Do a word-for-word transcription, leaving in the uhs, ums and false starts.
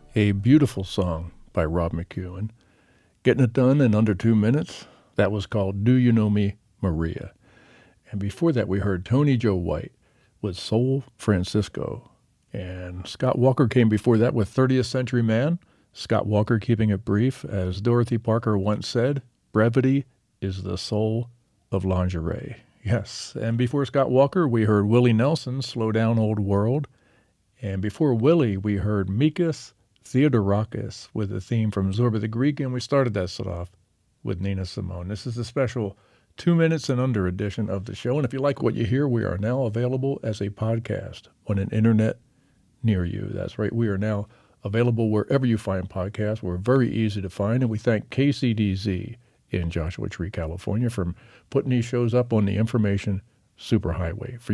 A beautiful song by Rob McEwen. Getting it done in under two minutes. That was called Do You Know Me, Maria. And before that, we heard Tony Joe White with Soul Francisco. And Scott Walker came before that with thirtieth Century Man. Scott Walker keeping it brief. As Dorothy Parker once said, brevity is the soul of lingerie. Yes, and before Scott Walker, we heard Willie Nelson, Slow Down Old World. And before Willie, we heard Mikis Theodorakis with a theme from Zorba the Greek, and we started that set off with Nina Simone. This is a special two minutes and under edition of the show, and if you like what you hear, we are now available as a podcast on an internet near you. That's right, we are now available wherever you find podcasts. We're very easy to find, and we thank K C D Z in Joshua Tree, California, for putting these shows up on the information superhighway for